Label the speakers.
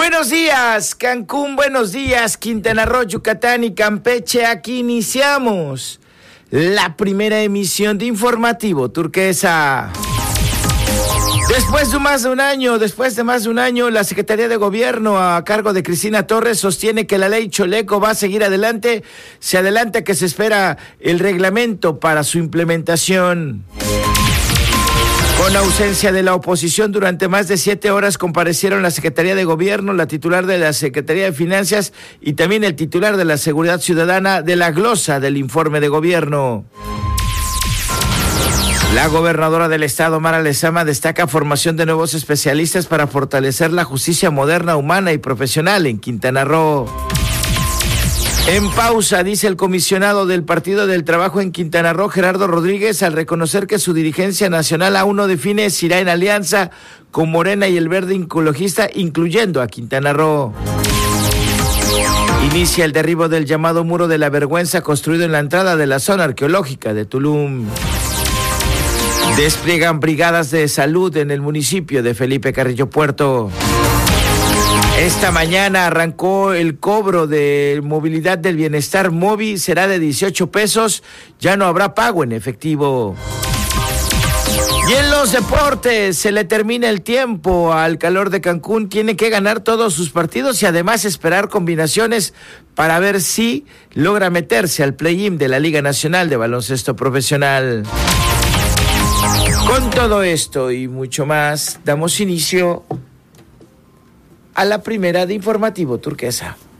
Speaker 1: Buenos días, Cancún, buenos días, Quintana Roo, Yucatán y Campeche. Aquí iniciamos la primera emisión de Informativo Turquesa. Después de más de un año, la Secretaría de Gobierno a cargo de Cristina Torres sostiene que la ley Choleco va a seguir adelante. Se adelanta que se espera el reglamento para su implementación. Con ausencia de la oposición, durante más de 7 horas comparecieron la Secretaría de Gobierno, la titular de la Secretaría de Finanzas y también el titular de la Seguridad Ciudadana de la glosa del informe de gobierno. La gobernadora del estado, Mara Lezama, destaca formación de nuevos especialistas para fortalecer la justicia moderna, humana y profesional en Quintana Roo. En pausa, dice el comisionado del Partido del Trabajo en Quintana Roo, Gerardo Rodríguez, al reconocer que su dirigencia nacional aún no define si irá en alianza con Morena y el Verde Ecologista, incluyendo a Quintana Roo. Inicia el derribo del llamado Muro de la Vergüenza construido en la entrada de la zona arqueológica de Tulum. Despliegan brigadas de salud en el municipio de Felipe Carrillo Puerto. Esta mañana arrancó el cobro de movilidad del bienestar móvil, será de 18 pesos, ya no habrá pago en efectivo. Y en los deportes, se le termina el tiempo al Calor de Cancún, tiene que ganar todos sus partidos y además esperar combinaciones para ver si logra meterse al play-in de la Liga Nacional de Baloncesto Profesional. Con todo esto y mucho más, damos inicio a la primera de Informativo Turquesa.